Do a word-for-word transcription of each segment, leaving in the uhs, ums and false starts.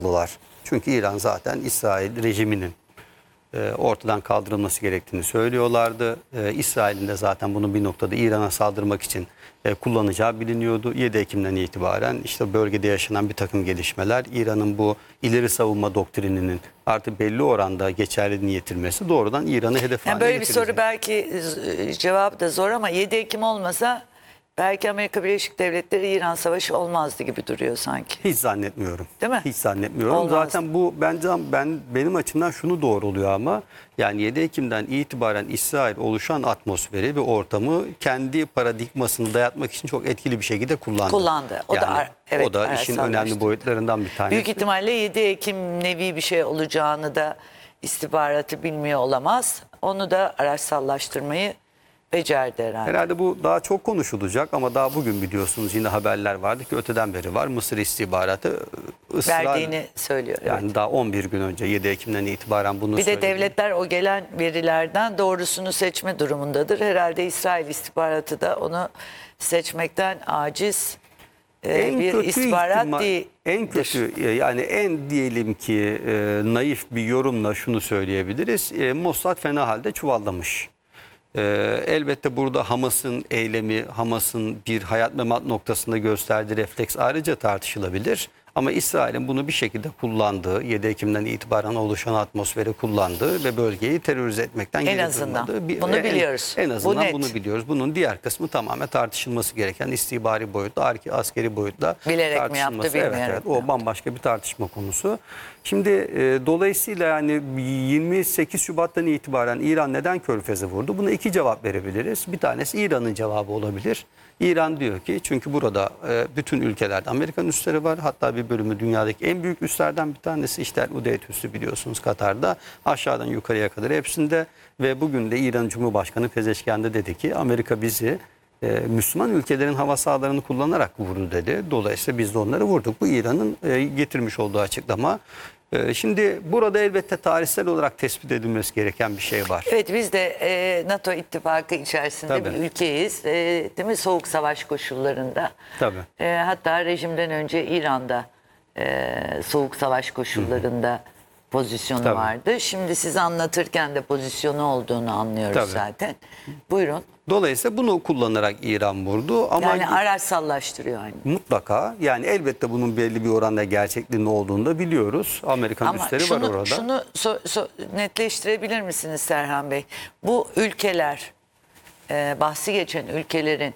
haklılar. Çünkü İran zaten İsrail rejiminin e, ortadan kaldırılması gerektiğini söylüyorlardı. E, İsrail'in de zaten bunu bir noktada İran'a saldırmak için e, kullanacağı biliniyordu. yedi Ekim'den itibaren işte bölgede yaşanan bir takım gelişmeler, İran'ın bu ileri savunma doktrininin artık belli oranda geçerliliğini yitirmesi doğrudan İran'ı hedef Yani haline böyle bir getirecek. soru belki e, cevabı da zor ama yedi Ekim olmasa belki Amerika Birleşik Devletleri İran Savaşı olmazdı gibi duruyor sanki. Hiç zannetmiyorum. Değil mi? Hiç zannetmiyorum. Olmaz. Zaten bu bence ben benim açımdan şunu doğruluyor ama yani yedi Ekim'den itibaren İsrail oluşan atmosferi ve ortamı kendi paradigmasını dayatmak için çok etkili bir şekilde kullandı. Kullandı. O yani, da evet, o da işin araçsallaştı. önemli boyutlarından bir tanesi. Büyük ihtimalle yedi Ekim nevi bir şey olacağını da istihbaratı bilmiyor olamaz. Onu da araçsallaştırmayı becerdi herhalde. Herhalde bu daha çok konuşulacak ama daha bugün biliyorsunuz yine haberler vardı ki öteden beri var. Mısır istihbaratı ısrar, Verdiğini söylüyor. yani Evet. daha on bir gün önce yedi Ekim'den itibaren bunu Bir de söyledi. devletler o gelen verilerden doğrusunu seçme durumundadır. Herhalde İsrail istihbaratı da onu seçmekten aciz e, En bir kötü istihbarat ihtimal- değildir. En kötü e, yani en diyelim ki e, naif bir yorumla şunu söyleyebiliriz. E, Mossad fena halde çuvallamış. E, elbette burada Hamas'ın eylemi, Hamas'ın bir hayat memat noktasında gösterdiği refleks ayrıca tartışılabilir. Ama İsrail'in bunu bir şekilde kullandığı, yedi Ekim'den itibaren oluşan atmosferi kullandığı ve bölgeyi terörize etmekten En geri azından. durmadığı bir- Bunu en- biliyoruz. En Bu azından net. bunu biliyoruz. Bunun diğer kısmı tamamen tartışılması gereken istihbari boyutla, askeri boyutla Bilerek mi tartışılması. yaptı, Evet, bilmeyerek evet, mi o yaptı? bambaşka bir tartışma konusu. Şimdi e, dolayısıyla yani yirmi sekiz Şubat'tan itibaren İran neden Körfez'e vurdu? Buna iki cevap verebiliriz. Bir tanesi İran'ın cevabı olabilir. İran diyor ki çünkü burada e, bütün ülkelerde Amerikan üsleri var. Hatta bir bölümü dünyadaki en büyük üslerden bir tanesi işte Udeyd üssü biliyorsunuz Katar'da. Aşağıdan yukarıya kadar hepsinde ve bugün de İran Cumhurbaşkanı Pezeşkian'da dedi ki Amerika bizi e, Müslüman ülkelerin hava sahalarını kullanarak vurdu dedi. Dolayısıyla biz de onları vurduk. Bu İran'ın e, getirmiş olduğu açıklama. E, şimdi burada elbette tarihsel olarak tespit edilmesi gereken bir şey var. Evet, biz de e, NATO ittifakı içerisinde Tabii. bir ülkeyiz. E, değil mi? Soğuk savaş koşullarında. Tabii. E, hatta rejimden önce İran'da e, soğuk savaş koşullarında pozisyonu Tabii. vardı. Şimdi siz anlatırken de pozisyonu olduğunu anlıyoruz Tabii. zaten. Buyurun. Dolayısıyla bunu kullanarak İran vurdu ama Yani araçsallaştırıyor aynı. mutlaka yani elbette bunun belli bir oranda gerçekliğinin olduğunu da biliyoruz. Amerikan Ama üsleri şunu, var orada. şunu so- so- netleştirebilir misiniz Serhan Bey? Bu ülkeler, e, bahsi geçen ülkelerin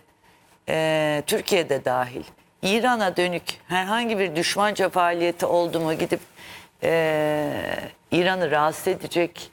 e, Türkiye'de dahil İran'a dönük herhangi bir düşmanca faaliyeti oldu mu gidip e, İran'ı rahatsız edecek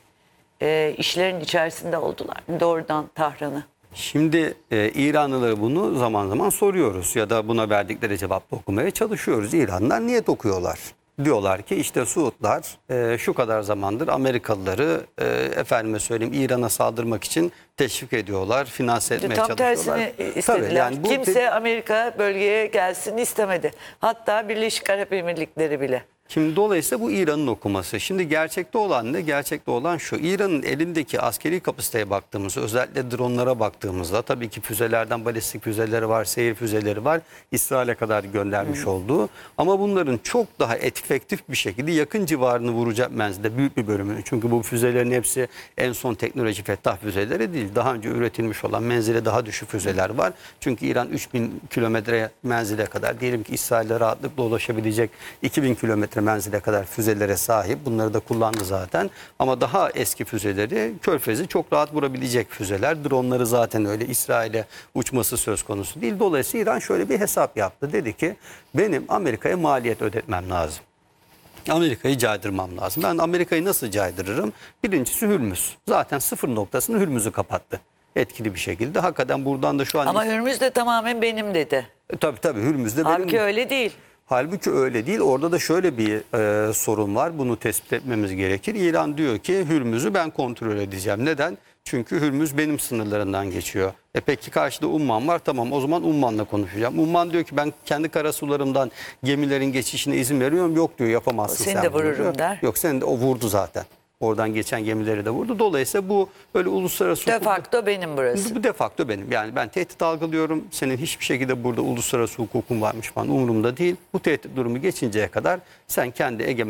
e, işlerin içerisinde oldular mı? Doğrudan Tahran'ı. Şimdi e, İranlıları bunu zaman zaman soruyoruz ya da buna verdikleri cevapla okumaya çalışıyoruz. İranlılar niyet okuyorlar. Diyorlar ki işte Suudlar e, şu kadar zamandır Amerikalıları e, efendime söyleyeyim İran'a saldırmak için teşvik ediyorlar, finanse etmeye Tam çalışıyorlar. tersini istediler. Tabii, yani bu Kimse te- Amerika bölgeye gelsin istemedi. Hatta Birleşik Arap Emirlikleri bile. Şimdi dolayısıyla bu İran'ın okuması. Şimdi gerçekte olan ne? Gerçekte olan şu. İran'ın elindeki askeri kapasiteye baktığımızda, özellikle dronlara baktığımızda tabii ki füzelerden balistik füzeleri var, seyir füzeleri var. İsrail'e kadar göndermiş Hmm. olduğu. Ama bunların çok daha efektif bir şekilde yakın civarını vuracak menzilde büyük bir bölümünü. Çünkü bu füzelerin hepsi en son teknoloji Fettah füzeleri değil. Daha önce üretilmiş olan menzile daha düşük füzeler var. Çünkü İran üç bin kilometre menzile kadar diyelim ki İsrail'e rahatlıkla ulaşabilecek iki bin kilometre menzile kadar füzelere sahip. Bunları da kullandı zaten. Ama daha eski füzeleri Körfez'i çok rahat vurabilecek füzeler. Dronları zaten öyle İsrail'e uçması söz konusu değil. Dolayısıyla İran şöyle bir hesap yaptı. Dedi ki benim Amerika'ya maliyet ödetmem lazım. Amerika'yı caydırmam lazım. Ben Amerika'yı nasıl caydırırım? Birincisi Hürmüz. Zaten sıfır noktasını Hürmüz'ü kapattı. Etkili bir şekilde. Hakikaten buradan da şu an... Ama Hürmüz de tamamen benim dedi. E, tabii tabii Hürmüz'de benim... Halbuki öyle değil. Halbuki öyle değil. Orada da şöyle bir e, sorun var. Bunu tespit etmemiz gerekir. İran diyor ki Hürmüz'ü ben kontrol edeceğim. Neden? Çünkü Hürmüz benim sınırlarından geçiyor. E peki karşıda Umman var. Tamam o zaman Umman'la konuşacağım. Umman diyor ki ben kendi karasularımdan gemilerin geçişine izin veriyorum. Yok diyor yapamazsın Seni sen. de vururum diyor. der. Yok seni de o vurdu zaten. Oradan geçen gemileri de vurdu. Dolayısıyla bu böyle uluslararası... De facto benim burası. Bu de facto benim. Yani ben tehdit algılıyorum. Senin hiçbir şekilde burada uluslararası hukukun varmış falan umurumda değil. Bu tehdit durumu geçinceye kadar sen kendi egemen